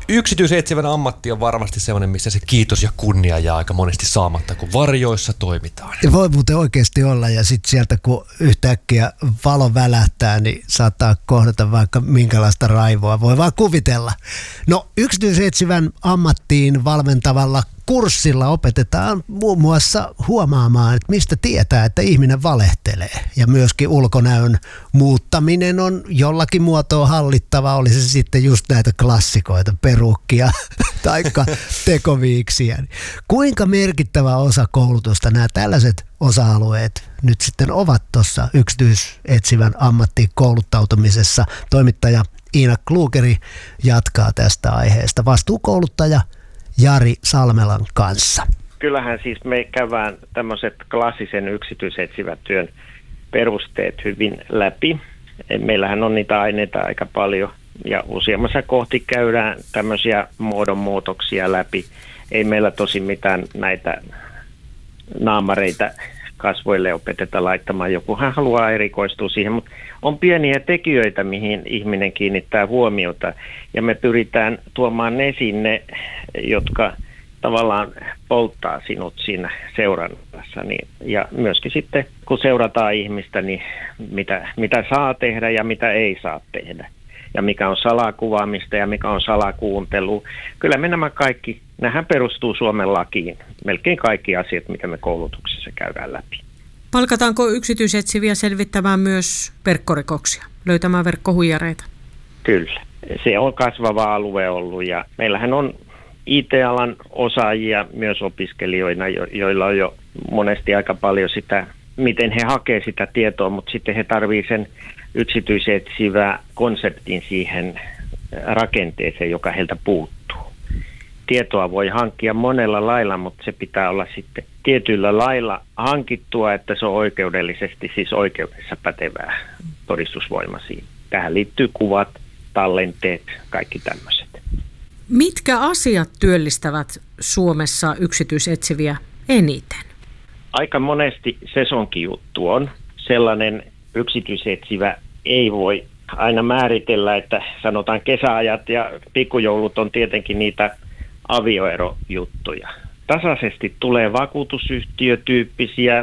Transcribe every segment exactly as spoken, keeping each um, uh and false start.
Yksityisetsivän ammatti on varmasti sellainen, missä se kiitos ja kunnia jää aika monesti saamatta, kun varjoissa toimitaan. Voi muuten oikeasti olla, ja sitten sieltä kun yhtäkkiä valo välähtää, niin saattaa kohdata vaikka minkälaista raivoa. Voi vaan kuvitella. No, yksityisetsivän ammattiin valmentavalla kurssilla opetetaan muun muassa huomaamaan, että mistä tietää, että ihminen valehtelee. Ja myöskin ulkonäön muuttaminen on jollakin muotoa hallittava, oli se sitten just näitä klassikoita, perukkia tai tekoviiksiä. Kuinka merkittävä osa koulutusta nämä tällaiset osa-alueet nyt sitten ovat tuossa yksityisetsivän ammattiin kouluttautumisessa? Toimittaja Iina Klugeri jatkaa tästä aiheesta. Vastuukouluttaja Jari Salmelan kanssa. Kyllähän siis me käydään tämmöiset klassisen yksityisetsivän työn perusteet hyvin läpi. Meillähän on niitä aineita aika paljon ja useammassa kohti käydään tämmöisiä muodonmuutoksia läpi. Ei meillä tosi mitään näitä naamareita kasvoille opeteta laittamaan. Jokuhan haluaa erikoistua siihen, mutta on pieniä tekijöitä, mihin ihminen kiinnittää huomiota. Ja me pyritään tuomaan ne sinne, jotka tavallaan polttaa sinut siinä seurannassa. Niin, ja myöskin sitten, kun seurataan ihmistä, niin mitä, mitä saa tehdä ja mitä ei saa tehdä. Ja mikä on salakuvaamista ja mikä on salakuuntelu. Kyllä me nämä kaikki, nämähän perustuu Suomen lakiin. Melkein kaikki asiat, mitä me koulutuksessa käydään läpi. Palkataanko yksityisetsiviä selvittämään myös verkkorikoksia, löytämään verkkohuijareita? Kyllä. Se on kasvava alue ollut ja meillähän on I T-alan osaajia myös opiskelijoina, jo, joilla on jo monesti aika paljon sitä, miten he hakee sitä tietoa, mutta sitten he tarvitsevat sen yksityisetsivä konseptin siihen rakenteeseen, joka heiltä puuttuu. Tietoa voi hankkia monella lailla, mutta se pitää olla sitten tietyllä lailla hankittua, että se on oikeudellisesti, siis oikeudessa pätevää todistusvoimaisia. Tähän liittyy kuvat, tallenteet, kaikki tämmöiset. Mitkä asiat työllistävät Suomessa yksityisetsiviä eniten? Aika monesti sesonkijuttu on sellainen yksityisetsivä ei voi aina määritellä, että sanotaan kesäajat ja pikkujoulut on tietenkin niitä avioerojuttuja. Tasaisesti tulee vakuutusyhtiötyyppisiä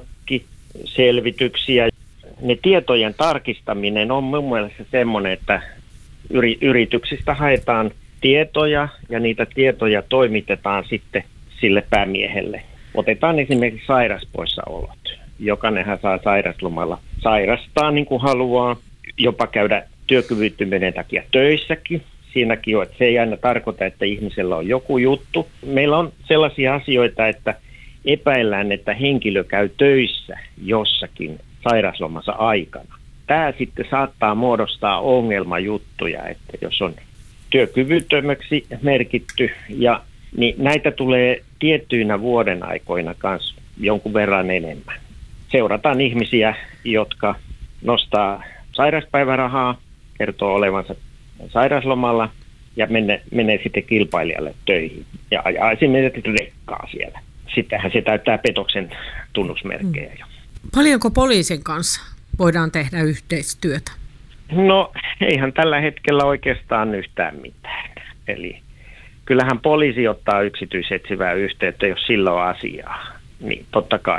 pankkiselvityksiä. Ne tietojen tarkistaminen on mun mielestä semmoinen, että yrityksistä haetaan tietoja ja niitä tietoja toimitetaan sitten sille päämiehelle. Otetaan esimerkiksi sairaspoissaolot. Jokainenhan saa sairaslomalla sairastaa niin kuin haluaa, jopa käydä työkyvyttömyyden takia töissäkin. Siinäkin on, että se ei aina tarkoita, että ihmisellä on joku juttu. Meillä on sellaisia asioita, että epäillään, että henkilö käy töissä jossakin sairaslomassa aikana. Tämä sitten saattaa muodostaa ongelmajuttuja, että jos on työkyvyttömäksi merkitty, ja, niin näitä tulee tiettyinä vuoden aikoina kanssa jonkun verran enemmän. Seurataan ihmisiä, jotka nostaa sairauspäivärahaa, kertoo olevansa sairauslomalla ja menee, menee sitten kilpailijalle töihin ja ajaa esimerkiksi rekkaa siellä. Sittenhän se täyttää petoksen tunnusmerkkejä jo. Paljonko poliisin kanssa voidaan tehdä yhteistyötä? No eihän tällä hetkellä oikeastaan yhtään mitään. Eli kyllähän poliisi ottaa yksityisetsivää yhteyttä, jos sillä on asiaa. Niin totta kai.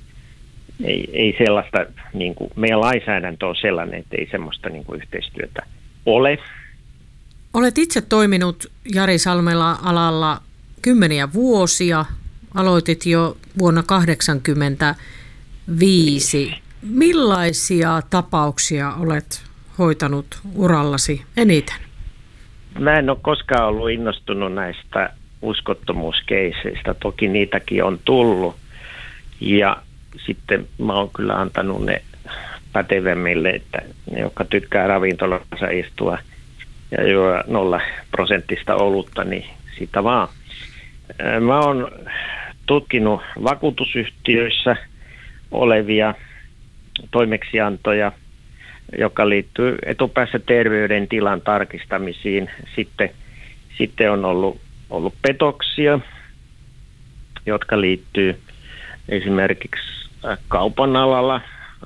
Ei, ei sellaista, niin kuin, meidän lainsäädäntö on sellainen, että ei semmoista niin kuin yhteistyötä ole. Olet itse toiminut Jari Salmela alalla kymmeniä vuosia. Aloitit jo vuonna tuhatyhdeksänsataakahdeksankymmentäviisi. Millaisia tapauksia olet hoitanut urallasi eniten? Mä en ole koskaan ollut innostunut näistä uskottomuuskeiseistä. Toki niitäkin on tullut. Ja sitten mä oon kyllä antanut ne pätevemmille, että ne, jotka tykkää ravintolassa istua ja juo nolla prosenttista olutta, niin sitä vaan. Mä oon tutkinut vakuutusyhtiöissä olevia toimeksiantoja, joka liittyy etupäässä terveydentilan tarkistamisiin. Sitten, sitten on ollut, ollut petoksia, jotka liittyy esimerkiksi kaupan alalla,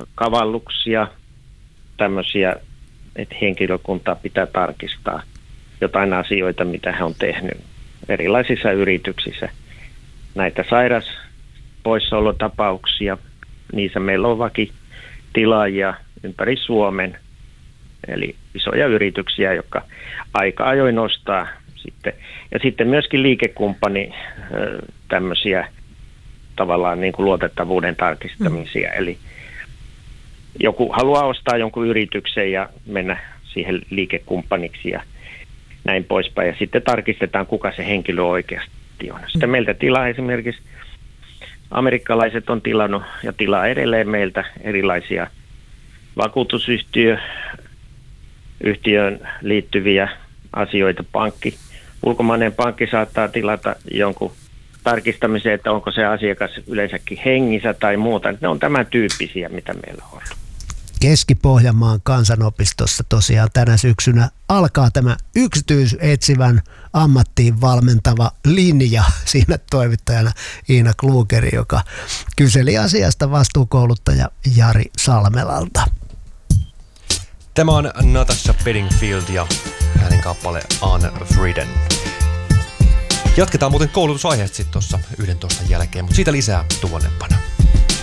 kavalluksia, tämmöisiä, että henkilökuntaa pitää tarkistaa. jotain asioita, mitä he on tehnyt erilaisissa yrityksissä. Näitä sairaspoissaolotapauksia, niissä meillä on vakitilaajia ympäri Suomen, eli isoja yrityksiä, jotka aika ajoin nostaa sitten. Ja sitten myöskin liikekumppani tämmöisiä tavallaan niin kuin luotettavuuden tarkistamisia, mm. eli joku haluaa ostaa jonkun yrityksen ja mennä siihen liikekumppaniksi ja näin poispäin. Ja sitten tarkistetaan, kuka se henkilö oikeasti on. Sitten meiltä tilaa esimerkiksi, amerikkalaiset on tilannut ja tilaa edelleen meiltä erilaisia vakuutusyhtiö, yhtiöön liittyviä asioita. Pankki, ulkomainen pankki saattaa tilata jonkun tarkistamiseen, että onko se asiakas yleensäkin hengissä tai muuta. Ne on tämän tyyppisiä, mitä meillä on ollut. Keski-Pohjanmaan kansanopistossa tosiaan tänä syksynä alkaa tämä yksityisetsivän ammattiin valmentava linja. Siinä toimittajana Iina Klugeri, joka kyseli asiasta vastuukouluttaja Jari Salmelalta. Tämä on Natasha Bedingfield ja hänen kappale Unfreeden. Jatketaan muuten koulutusaiheesta sitten tuossa yhdentoista jälkeen, mutta siitä lisää tuonnepana.